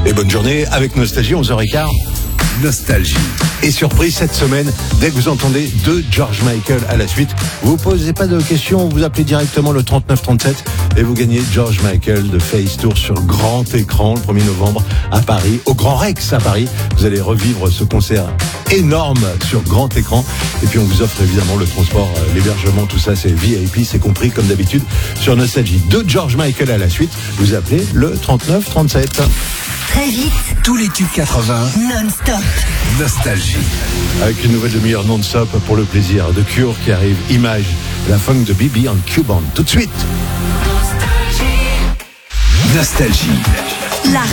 Et bonne journée avec Nostalgie, 11h15. Nostalgie. Et surprise cette semaine, dès que vous entendez deux George Michael à la suite, vous posez pas de questions, vous appelez directement le 3937 et vous gagnez George Michael de Face Tour sur grand écran le 1er novembre à Paris, au Grand Rex à Paris. Vous allez revivre ce concert énorme sur grand écran. Et puis on vous offre évidemment le transport, l'hébergement, tout ça c'est VIP, c'est compris comme d'habitude sur Nostalgie. Deux George Michael à la suite, vous appelez le 3937. Très vite, Tous les tubes 80. non-stop. Nostalgie. Avec une nouvelle demi-heure non-stop pour le plaisir de Cure qui arrive. Image, la funk de Bibi en Cuban. Tout de suite. Nostalgie. La